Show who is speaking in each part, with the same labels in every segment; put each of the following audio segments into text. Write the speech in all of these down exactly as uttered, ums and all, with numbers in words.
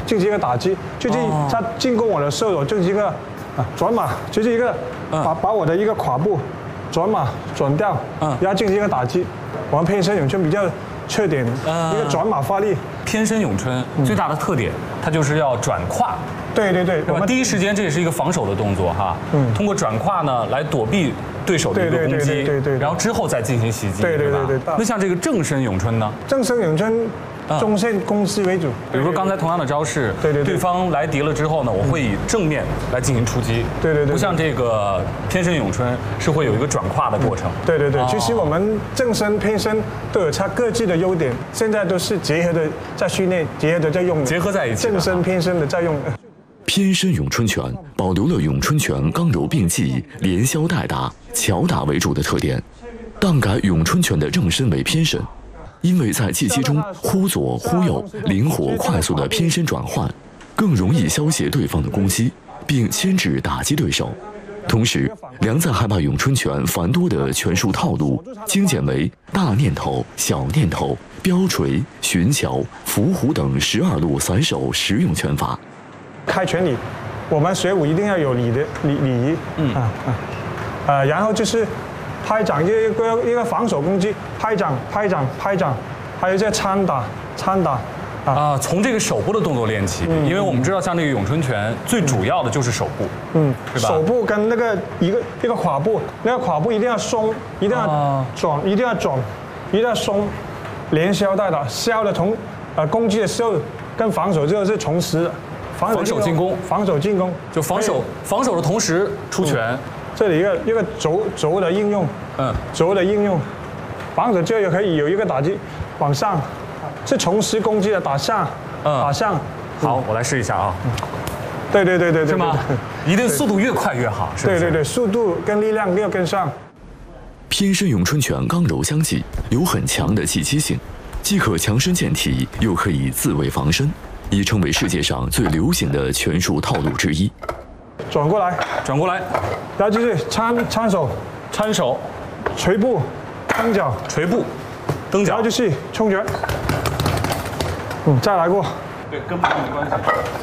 Speaker 1: 进行一个打击，就是他进攻我的时候，我进行一个啊转马，就是一个把把我的一个胯部转马转掉，然后进行一个打击。我们偏身咏春比较缺点一个转马发力。
Speaker 2: 偏身咏春最大的特点，它就是要转胯。
Speaker 1: 对对对，
Speaker 2: 我们第一时间这也是一个防守的动作哈，嗯，通过转胯呢来躲避对手的一个攻击，
Speaker 1: 对对对，
Speaker 2: 然后之后再进行袭击，
Speaker 1: 对对对对。
Speaker 2: 那像这个正身咏春呢？
Speaker 1: 正身咏春中线攻击为主，
Speaker 2: 比如说刚才同样的招式，
Speaker 1: 对对，
Speaker 2: 对方来敌了之后呢，我会以正面来进行出击，
Speaker 1: 对对对，
Speaker 2: 不像这个偏身咏春是会有一个转胯的过程，
Speaker 1: 对对对。其实我们正身偏身都有它各自的优点，现在都是结合的在训练，结合的在用，
Speaker 2: 结合在一起，
Speaker 1: 正身偏身的在用。
Speaker 3: 偏身咏春拳保留了咏春拳刚柔并济、连削带打、巧打为主的特点，但改咏春拳的正身为偏身。因为在技击中忽左忽右、灵活快速的偏身转换，更容易消解对方的攻击，并牵制打击对手。同时，梁赞还把咏春拳繁多的拳术套路精简为大念头、小念头、标锤、寻桥、伏虎等十二路散手实用拳法。
Speaker 1: 开拳礼，我们学武一定要有礼的礼礼仪，嗯啊啊，呃，然后就是拍掌，一个一个防守攻击，拍掌拍掌拍掌，还有这参打参打。
Speaker 2: 啊，从这个手部的动作练起，嗯、因为我们知道，像这个咏春拳最主要的就是手部，
Speaker 1: 嗯，
Speaker 2: 对吧？
Speaker 1: 手部跟那个一个一个胯部，那个胯部一定要松，一定要转，一定要转，一定要松，连削带打，削的从呃攻击的时候跟防守这个是同时的，
Speaker 2: 防守进攻，
Speaker 1: 防守进攻，
Speaker 2: 就防守防守的同时出拳。
Speaker 1: 嗯、这里一个一个轴轴的应用，嗯，轴的应用，防守就可以有一个打击往上。是同时攻击的打下，嗯，打上。
Speaker 2: 好，我来试一下啊。
Speaker 1: 对对对对对，
Speaker 2: 是吗？一定速度越快越好，是不是？
Speaker 1: 对对对，速度跟力量要跟上。
Speaker 3: 偏身咏春拳刚柔相济，有很强的技击性，既可强身健体，又可以自卫防身，已成为世界上最流行的拳术套路之一。
Speaker 1: 转过来，
Speaker 2: 转过来，
Speaker 1: 然后就是参参手，
Speaker 2: 参手，
Speaker 1: 捶步，蹬脚，
Speaker 2: 捶步，蹬脚，
Speaker 1: 然后就是冲拳。嗯，再来过。
Speaker 2: 对，跟不跟没关系。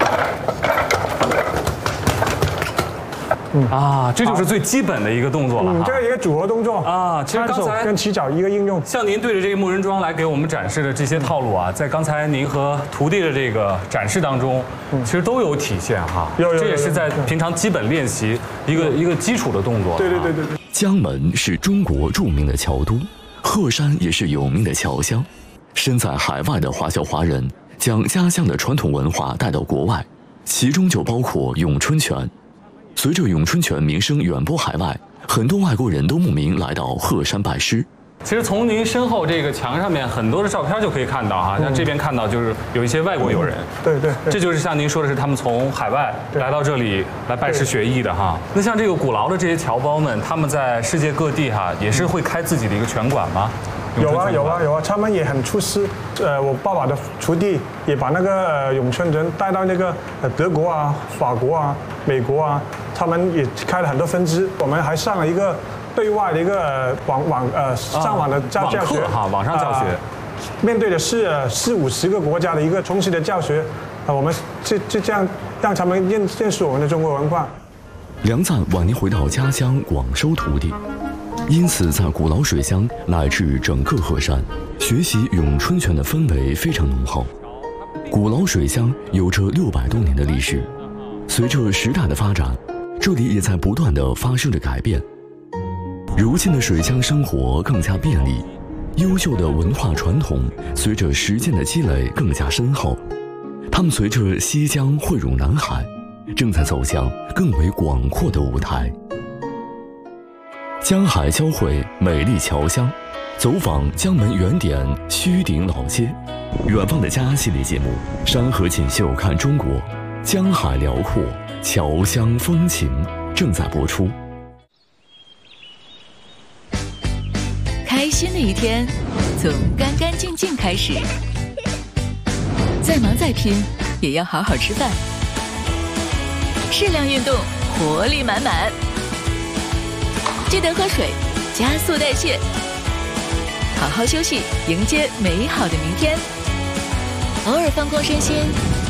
Speaker 2: 嗯啊，这就是最基本的一个动作了哈。
Speaker 1: 嗯，这个一个组合动作
Speaker 2: 啊。其实刚才
Speaker 1: 跟起脚一个应用。
Speaker 2: 像您对着这个木人桩来给我们展示的这些套路啊，在刚才您和徒弟的这个展示当中，其实都有体现哈。
Speaker 1: 有有。
Speaker 2: 这也是在平常基本练习一个一个基础的动作。
Speaker 1: 对对对对对。
Speaker 3: 江门是中国著名的侨都，鹤山也是有名的侨乡。身在海外的华侨华人将家乡的传统文化带到国外，其中就包括咏春拳。随着咏春拳名声远播海外，很多外国人都慕名来到鹤山拜师。
Speaker 2: 其实从您身后这个墙上面很多的照片就可以看到哈，像这边看到就是有一些外国友人，
Speaker 1: 对对，
Speaker 2: 这就是像您说的是他们从海外来到这里来拜师学艺的哈。那像这个鼓楼的这些侨胞们，他们在世界各地哈也是会开自己的一个拳馆吗？
Speaker 1: 有啊有啊有啊，他们也很出师。呃，我爸爸的徒弟也把那个呃咏春拳带到那个呃德国啊、法国啊、美国啊，他们也开了很多分支。我们还上了一个对外的一个呃网网呃上网的教教学
Speaker 2: 哈，网上教学，
Speaker 1: 面对的是呃四五十个国家的一个同时的教学，啊，我们就就这样让他们认认识我们的中国文化。
Speaker 3: 梁赞晚年回到家乡广收徒弟。因此，在鼓楼水乡乃至整个鹤山，学习咏春拳的氛围非常浓厚。鼓楼水乡有着六百多年的历史，随着时代的发展，这里也在不断地发生着改变。如今的水乡生活更加便利，优秀的文化传统随着时间的积累更加深厚。他们随着西江汇入南海，正在走向更为广阔的舞台。江海交汇，美丽侨乡，走访江门原点须顶老街。远方的家系列节目《山河锦绣看中国》，江海辽阔，侨乡风情正在播出。
Speaker 4: 开心的一天从干干净净开始，再忙再拼也要好好吃饭，适量运动，活力满满。记得喝水，加速代谢，好好休息，迎接美好的明天。偶尔放空身心，